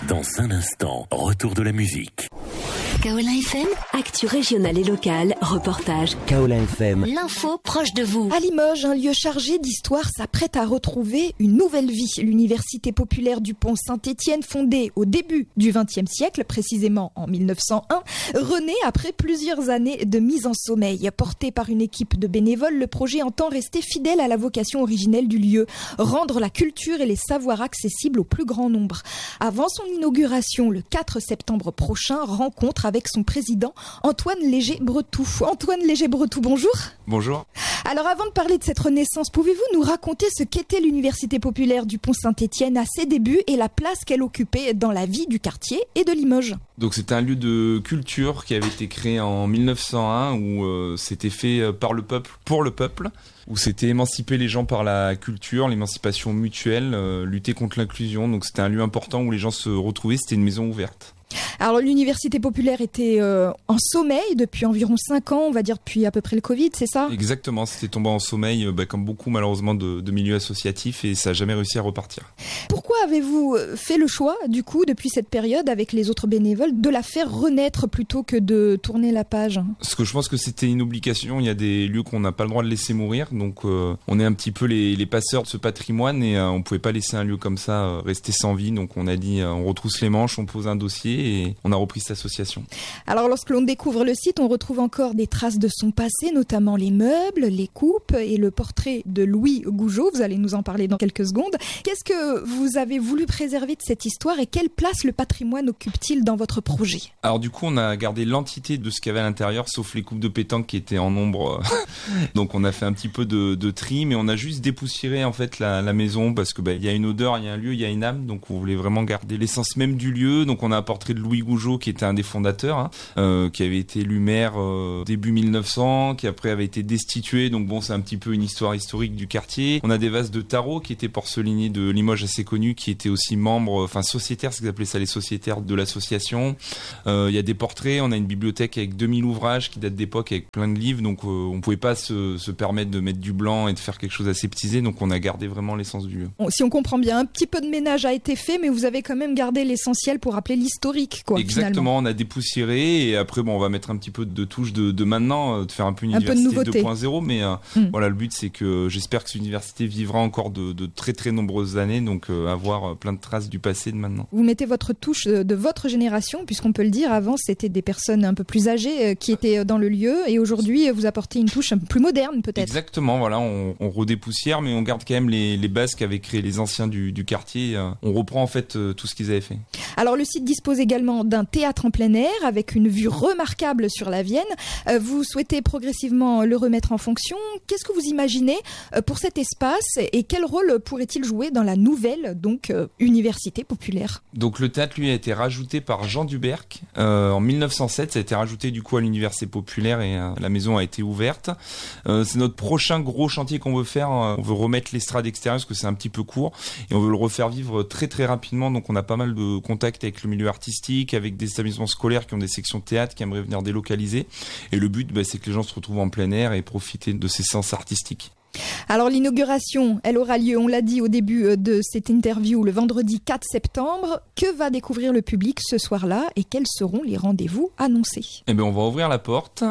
Dans un instant, retour de la musique. Kaolin FM, actu régionale et locale, reportage. Kaolin FM, l'info proche de vous. À Limoges, un lieu chargé d'histoire s'apprête à retrouver une nouvelle vie. L'université populaire du Pont Saint-Étienne, fondée au début du XXe siècle, précisément en 1901, renaît après plusieurs années de mise en sommeil. Porté par une équipe de bénévoles, le projet entend rester fidèle à la vocation originelle du lieu, rendre la culture et les savoirs accessibles au plus grand nombre. Avant son inauguration, le 4 septembre prochain, rencontre avec son président Antoine Léger-Bretou. Antoine Léger-Bretou, bonjour. Bonjour. Alors avant de parler de cette renaissance, pouvez-vous nous raconter ce qu'était l'université populaire du Pont Saint-Étienne à ses débuts et la place qu'elle occupait dans la vie du quartier et de Limoges? Donc c'était un lieu de culture qui avait été créé en 1901 où c'était fait par le peuple, pour le peuple, où c'était émanciper les gens par la culture, l'émancipation mutuelle, lutter contre l'inclusion. Donc c'était un lieu important où les gens se retrouvaient, c'était une maison ouverte. Alors l'université populaire était en sommeil depuis environ 5 ans, on va dire depuis à peu près le Covid, c'est ça? Exactement, c'était tombé en sommeil comme beaucoup malheureusement de milieux associatifs et ça n'a jamais réussi à repartir. Pourquoi avez-vous fait le choix du coup depuis cette période avec les autres bénévoles de la faire renaître plutôt que de tourner la page? Parce que je pense que c'était une obligation, il y a des lieux qu'on n'a pas le droit de laisser mourir, donc on est un petit peu les passeurs de ce patrimoine et on ne pouvait pas laisser un lieu comme ça rester sans vie, donc on a dit on retrousse les manches, on pose un dossier et on a repris cette association. Alors lorsque l'on découvre le site, on retrouve encore des traces de son passé, notamment les meubles, les coupes et le portrait de Louis Gougeot. Vous allez nous en parler dans quelques secondes. Qu'est-ce que vous avez voulu préserver de cette histoire et quelle place le patrimoine occupe-t-il dans votre projet? Alors du coup, on a gardé l'entité de ce qu'il y avait à l'intérieur, sauf les coupes de pétanque qui étaient en nombre. Donc on a fait un petit peu de tri, mais on a juste dépoussiéré en fait la maison parce que il y a une odeur, il y a un lieu, il y a une âme. Donc on voulait vraiment garder l'essence même du lieu. Donc on a un portrait de Louis Gougeot qui était un des fondateurs, qui avait été élu maire début 1900, qui après avait été destitué. Donc bon, c'est un petit peu une histoire historique du quartier. On a des vases de tarot qui étaient porcelainiers de Limoges assez connus, qui étaient aussi membres, sociétaires, ce qu'ils appelaient ça les sociétaires de l'association. Il y a des portraits, on a une bibliothèque avec 2000 ouvrages qui datent d'époque avec plein de livres, donc on pouvait pas se permettre de mettre du blanc et de faire quelque chose aseptisé, donc on a gardé vraiment l'essence du lieu. Si on comprend bien, un petit peu de ménage a été fait, mais vous avez quand même gardé l'essentiel pour rappeler l'historique, quoi. Exactement, finalement. On a dépoussiéré et après on va mettre un petit peu de touche de maintenant, de faire un peu une université 2.0, mais voilà, le but c'est que j'espère que cette université vivra encore de très très nombreuses années, donc avoir plein de traces du passé de maintenant. Vous mettez votre touche de votre génération, puisqu'on peut le dire, avant c'était des personnes un peu plus âgées qui étaient dans le lieu et aujourd'hui vous apportez une touche un peu plus moderne peut-être. Exactement, voilà, on redépoussière mais on garde quand même les bases qu'avaient créées les anciens du quartier, on reprend en fait tout ce qu'ils avaient fait. Alors le site dispose également d'un théâtre en plein air avec une vue remarquable sur la Vienne. Vous souhaitez progressivement le remettre en fonction. Qu'est-ce que vous imaginez pour cet espace et quel rôle pourrait-il jouer dans la nouvelle université populaire? Donc le théâtre lui a été rajouté par Jean Duberc en 1907, ça a été rajouté du coup à l'université populaire et la maison a été ouverte. C'est notre prochain gros chantier qu'on veut faire, on veut remettre l'estrade extérieure parce que c'est un petit peu court et on veut le refaire vivre très très rapidement, donc on a pas mal de contacts avec le milieu artistique, avec des établissements scolaires qui ont des sections théâtre qui aimeraient venir délocaliser et le but c'est que les gens se retrouvent en plein air et profiter de ces séances artistiques. Alors l'inauguration, elle aura lieu, on l'a dit au début de cette interview, le vendredi 4 septembre. Que va découvrir le public ce soir-là et quels seront les rendez-vous annoncés? Eh bien, on va ouvrir la porte.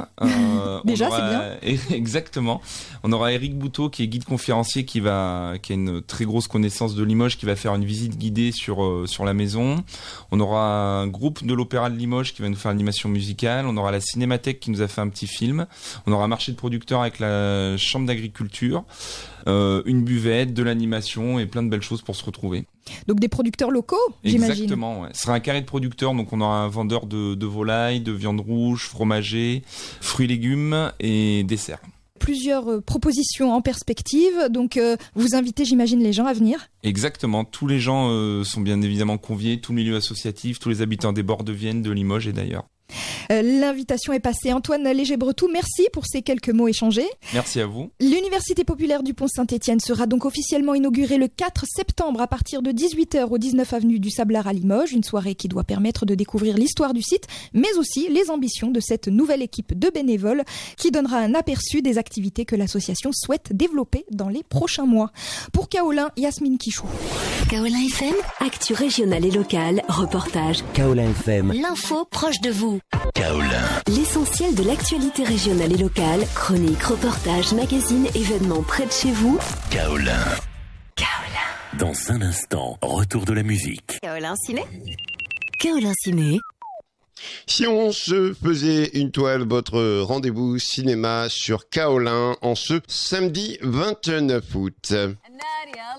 Déjà, c'est bien. Exactement. On aura Eric Bouteau qui est guide conférencier qui a une très grosse connaissance de Limoges, qui va faire une visite guidée sur la maison. On aura un groupe de l'Opéra de Limoges qui va nous faire l'animation musicale. On aura la Cinémathèque qui nous a fait un petit film. On aura un marché de producteurs avec la Chambre d'agriculture. Une buvette, de l'animation et plein de belles choses pour se retrouver. Donc des producteurs locaux, j'imagine. Exactement, ouais. Ce sera un carré de producteurs, donc on aura un vendeur de volaille, de viande rouge, fromager, fruits, légumes et desserts. Plusieurs propositions en perspective, donc vous invitez, j'imagine, les gens à venir? Exactement, tous les gens sont bien évidemment conviés, tout le milieu associatif, tous les habitants des bords de Vienne, de Limoges et d'ailleurs. L'invitation est passée. Antoine Léger-Bretou, merci pour ces quelques mots échangés. Merci à vous. L'Université populaire du Pont-Saint-Étienne sera donc officiellement inaugurée le 4 septembre à partir de 18h au 19 avenue du Sablard à Limoges. Une soirée qui doit permettre de découvrir l'histoire du site, mais aussi les ambitions de cette nouvelle équipe de bénévoles qui donnera un aperçu des activités que l'association souhaite développer dans les prochains mois. Pour Kaolin, Yasmine Quichou. Kaolin FM, actu régionale et locale, reportage. Kaolin FM. L'info proche de vous. Kaolin. L'essentiel de l'actualité régionale et locale, chroniques, reportages, magazines, événements près de chez vous. Kaolin. Kaolin. Dans un instant, retour de la musique. Kaolin Ciné. Kaolin Ciné. Si on se faisait une toile, votre rendez-vous cinéma sur Kaolin en ce samedi 29 août.